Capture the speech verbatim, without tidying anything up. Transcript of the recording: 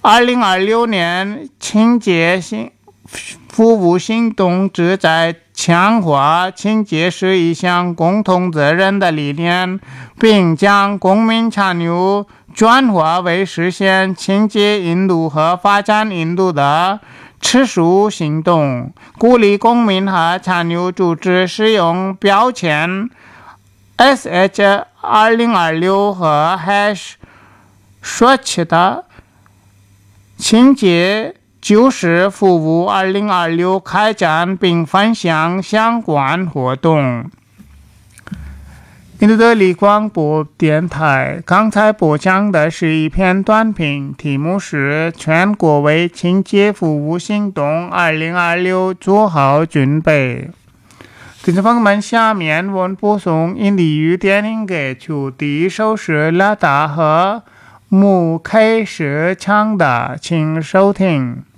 二零二六年清洁行服务行动旨在强化清洁是一项共同责任的理念，并将公民参与转化为实现清洁印度和发展印度的持续行动，鼓励公民和参与组织使用标签 S H 二零二六 和 Hash 说起的清洁就是服务二零二六开展并分享相关活动。印度德里广播电台刚才播讲的是一篇短评，题目是全国为清洁服务行动二零二六做好准备。听众朋友们，下面我们播送印地语电影歌曲，第一首是拉达和穆凯什唱的，请收听。